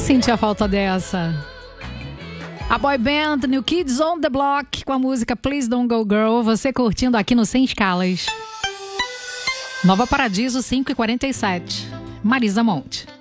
senti a falta dessa. A boy band New Kids on the Block com a música Please Don't Go Girl. Você curtindo aqui no Sem Escalas. Nova Paradiso 5h47. Marisa Monte.